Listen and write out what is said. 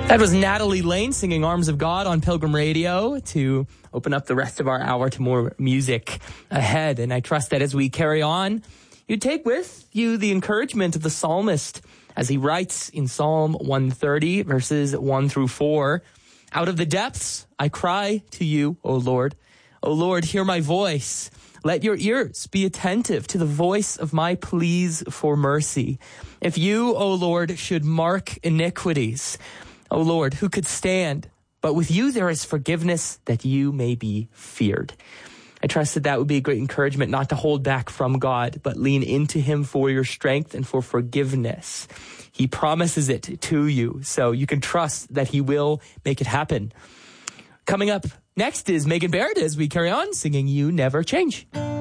That was Natalie Lane singing Arms of God on Pilgrim Radio to open up the rest of our hour to more music ahead. And I trust that as we carry on, you take with you the encouragement of the psalmist as he writes in Psalm 130, verses 1 through 4. Out of the depths, I cry to you, O Lord. O Lord, hear my voice. Let your ears be attentive to the voice of my pleas for mercy. If you, O Lord, should mark iniquities, O Lord, who could stand? But with you there is forgiveness that you may be feared. I trust that would be a great encouragement not to hold back from God, but lean into him for your strength and for forgiveness. He promises it to you, so you can trust that he will make it happen. Coming up next is Megan Baird as we carry on singing You Never Change.